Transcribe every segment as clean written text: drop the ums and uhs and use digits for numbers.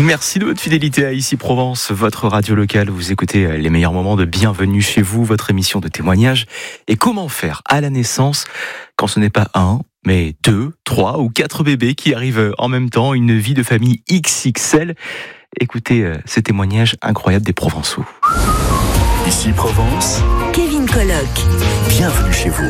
Merci de votre fidélité à Ici Provence, votre radio locale. Vous écoutez les meilleurs moments de Bienvenue chez vous, votre émission de témoignage. Et comment faire à la naissance quand ce n'est pas un, mais 2, 3 ou 4 bébés qui arrivent en même temps, une vie de famille XXL. Écoutez ces témoignages incroyables des Provençaux. Ici Provence, Kevin Colloc. bienvenue chez vous.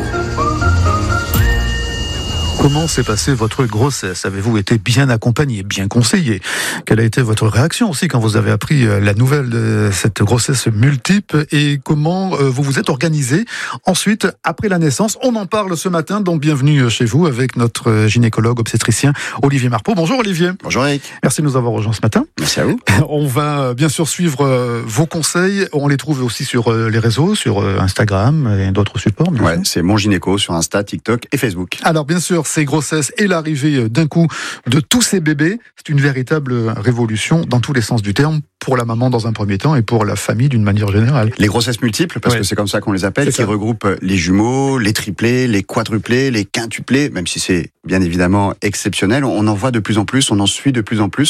Comment s'est passée votre grossesse? Avez-vous été bien accompagné, bien conseillé? Quelle a été votre réaction aussi quand vous avez appris la nouvelle de cette grossesse multiple? Et comment vous vous êtes organisé ensuite, après la naissance? On en parle ce matin, donc bienvenue chez vous avec notre gynécologue obstétricien Olivier Marpeau. Bonjour Olivier. Bonjour Eric. Merci de nous avoir rejoints ce matin. Merci à vous. On va bien sûr suivre vos conseils. On les trouve aussi sur les réseaux, sur Instagram et d'autres supports. Ouais, c'est Mon Gynéco sur Insta, TikTok et Facebook. Alors bien sûr, ces grossesses et l'arrivée d'un coup de tous ces bébés, c'est une véritable révolution dans tous les sens du terme, pour la maman dans un premier temps et pour la famille d'une manière générale. Les grossesses multiples, parce que c'est comme ça qu'on les appelle, qui regroupent les jumeaux, les triplés, les quadruplés, les quintuplés, même si c'est bien évidemment exceptionnel, on en voit de plus en plus, on en suit de plus en plus,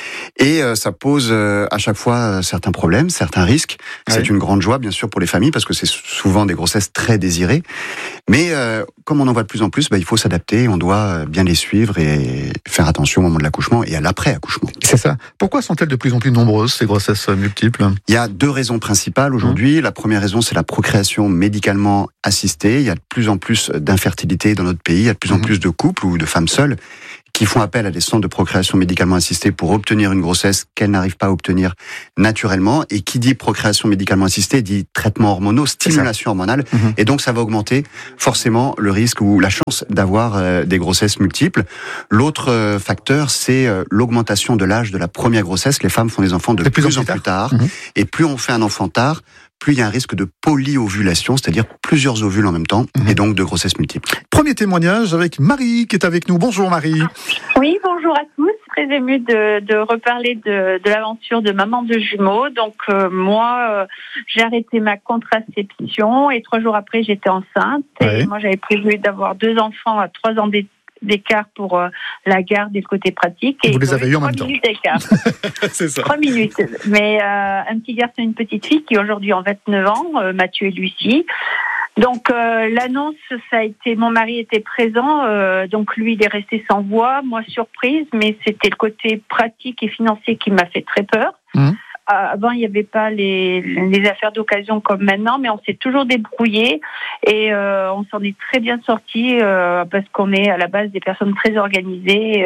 et ça pose à chaque fois certains problèmes, certains risques. C'est une grande joie bien sûr pour les familles, parce que c'est souvent des grossesses très désirées, mais comme on en voit de plus en plus, il faut s'adapter, on doit bien les suivre et faire attention au moment de l'accouchement et à l'après-accouchement. C'est ça. Pourquoi sont-elles de plus en plus nombreuses, ces grossesses multiples? Il y a 2 raisons principales aujourd'hui. La première raison, c'est la procréation médicalement assistée. Il y a de plus en plus d'infertilité dans notre pays. Il y a de plus en plus de couples ou de femmes seules qui font appel à des centres de procréation médicalement assistée pour obtenir une grossesse qu'elles n'arrivent pas à obtenir naturellement. Et qui dit procréation médicalement assistée dit traitements hormonaux, stimulation hormonale. Et donc ça va augmenter forcément le risque ou la chance d'avoir des grossesses multiples. L'autre facteur, c'est l'augmentation de l'âge de la première grossesse. Les femmes font des enfants de plus en plus tard. Et plus on fait un enfant tard, plus il y a un risque de polyovulation, c'est-à-dire plusieurs ovules en même temps, et donc de grossesse multiple. Premier témoignage avec Marie qui est avec nous. Bonjour Marie. Oui, bonjour à tous. Très émue de reparler de l'aventure de maman de jumeaux. Donc moi, j'ai arrêté ma contraception et 3 jours après, j'étais enceinte. Et moi, j'avais prévu d'avoir 2 enfants à 3 ans d'écart pour la garde et le côté pratique. Et vous les avez eu en même temps. 3 minutes d'écart. C'est ça. 3 minutes. Mais un petit garçon et une petite fille qui aujourd'hui ont 29 ans, Mathieu et Lucie. Donc l'annonce, ça a été, mon mari était présent, donc lui il est resté sans voix, moi surprise, mais c'était le côté pratique et financier qui m'a fait très peur. Avant, il n'y avait pas les affaires d'occasion comme maintenant, mais on s'est toujours débrouillé et on s'en est très bien sortis parce qu'on est à la base des personnes très organisées,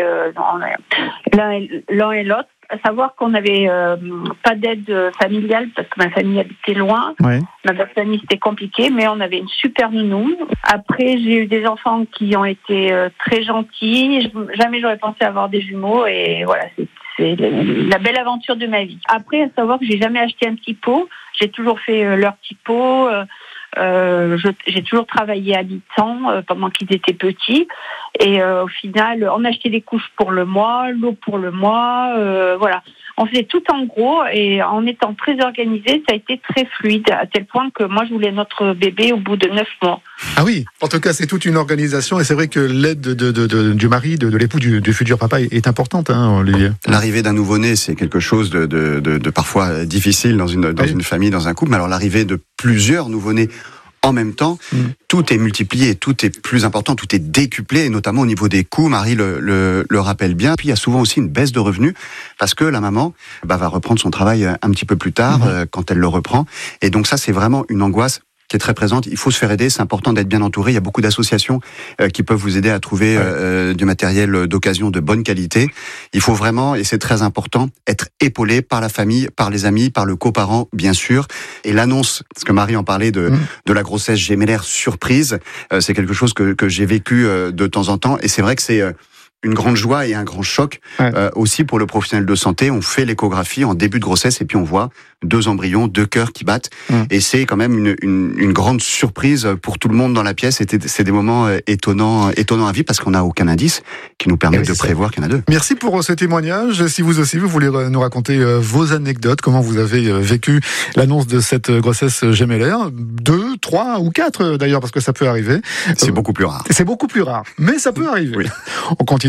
l'un et l'autre. À savoir qu'on n'avait pas d'aide familiale parce que ma famille habitait loin. Ma belle famille, c'était compliqué, mais on avait une super nounou. Après, j'ai eu des enfants qui ont été très gentils. Jamais j'aurais pensé avoir des jumeaux et voilà, c'est la belle aventure de ma vie. Après, à savoir que j'ai jamais acheté un petit pot. J'ai toujours fait leur petit pot. J'ai toujours travaillé à mi-temps pendant qu'ils étaient petits. Et au final, on achetait des couches pour le mois, l'eau pour le mois. Voilà. On faisait tout en gros et en étant très organisé, ça a été très fluide à tel point que moi, je voulais notre bébé au bout de 9 mois. Ah oui, en tout cas, c'est toute une organisation et c'est vrai que l'aide du mari, de l'époux du futur papa est importante, Olivier. L'arrivée d'un nouveau-né, c'est quelque chose de parfois difficile dans une famille, dans un couple. Mais alors l'arrivée de plusieurs nouveau-nés en même temps, tout est multiplié, tout est plus important, tout est décuplé, et notamment au niveau des coûts. Marie le rappelle bien. Puis il y a souvent aussi une baisse de revenus parce que la maman va reprendre son travail un petit peu plus tard quand elle le reprend. Et donc ça, c'est vraiment une angoisse qui est très présente. Il faut se faire aider, c'est important d'être bien entouré. Il y a beaucoup d'associations qui peuvent vous aider à trouver du matériel d'occasion de bonne qualité. Il faut vraiment, et c'est très important, être épaulé par la famille, par les amis, par le coparent, bien sûr. Et l'annonce, parce que Marie en parlait de la grossesse gémellaire surprise, c'est quelque chose que j'ai vécu de temps en temps. Et c'est vrai que c'est une grande joie et un grand choc aussi pour le professionnel de santé. On fait l'échographie en début de grossesse et puis on voit 2 embryons, 2 cœurs qui battent. Et c'est quand même une grande surprise pour tout le monde dans la pièce. C'est des moments étonnants à vivre parce qu'on n'a aucun indice qui nous permet de prévoir qu'il y en a 2. Merci pour ce témoignage. Si vous aussi, vous voulez nous raconter vos anecdotes, comment vous avez vécu l'annonce de cette grossesse gémellaire, 2, 3 ou 4 d'ailleurs, parce que ça peut arriver. C'est beaucoup plus rare. C'est beaucoup plus rare, mais ça peut arriver. Oui. On continue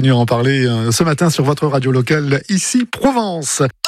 continuer à en parler ce matin sur votre radio locale, ici Provence.